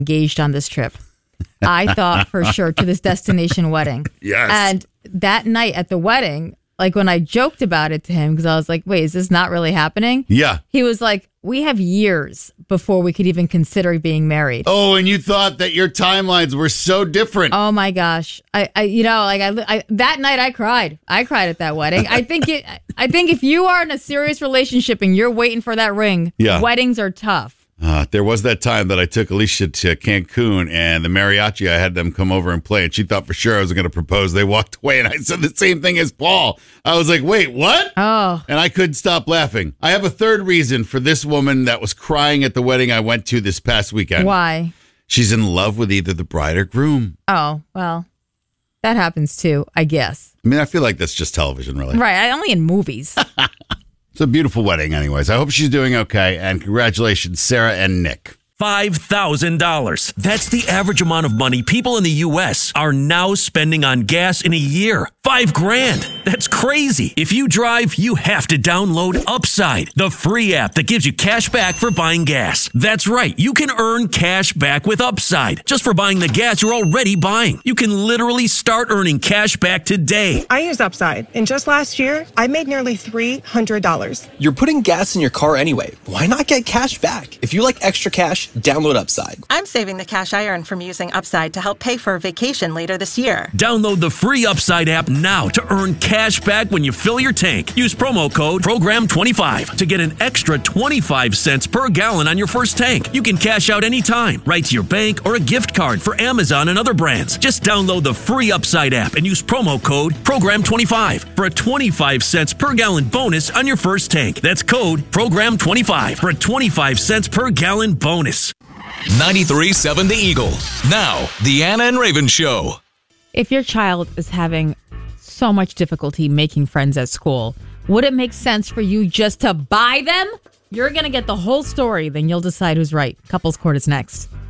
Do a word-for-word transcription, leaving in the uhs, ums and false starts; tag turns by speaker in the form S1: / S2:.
S1: engaged on this trip. I thought for sure to this destination wedding.
S2: Yes.
S1: And that night at the wedding, like when I joked about it to him, because I was like, wait, is this not really happening?
S2: Yeah.
S1: He was like, we have years before we could even consider being married.
S2: Oh, and you thought that your timelines were so different.
S1: Oh my gosh. I, I you know, like I, I that night I cried. I cried at that wedding. I think it I think if you are in a serious relationship and you're waiting for that ring,
S2: yeah.
S1: weddings are tough.
S2: Uh, there was that time that I took Alicia to Cancun, and the mariachi, I had them come over and play, and she thought for sure I was going to propose. They walked away, and I said the same thing as Paul. I was like, wait, what?
S1: Oh.
S2: And I couldn't stop laughing. I have a third reason for this woman that was crying at the wedding I went to this past weekend.
S1: Why?
S2: She's in love with either the bride or groom.
S1: Oh, well, that happens too, I guess.
S2: I mean, I feel like that's just television, really.
S1: Right, only in movies.
S2: It's a beautiful wedding anyways. I hope she's doing okay, and congratulations, Sarah and Nick.
S3: five thousand dollars. That's the average amount of money people in the U S are now spending on gas in a year. Five grand. That's crazy. If you drive, you have to download Upside, the free app that gives you cash back for buying gas. That's right. You can earn cash back with Upside just for buying the gas you're already buying. You can literally start earning cash back today.
S4: I use Upside, and just last year, I made nearly three hundred dollars.
S5: You're putting gas in your car anyway. Why not get cash back? If you like extra cash, download Upside.
S6: I'm saving the cash I earn from using Upside to help pay for a vacation later this year.
S3: Download the free Upside app now to earn cash back when you fill your tank. Use promo code program twenty-five to get an extra twenty-five cents per gallon on your first tank. You can cash out anytime, right to your bank or a gift card for Amazon and other brands. Just download the free Upside app and use promo code program twenty-five for a twenty-five cents per gallon bonus on your first tank. That's code program twenty-five for a twenty-five cents per gallon bonus.
S7: ninety-three point seven The Eagle. Now, the Anna and Raven Show.
S1: If your child is having so much difficulty making friends at school, would it make sense for you just to buy them? You're going to get the whole story, then you'll decide who's right. Couples Court is next.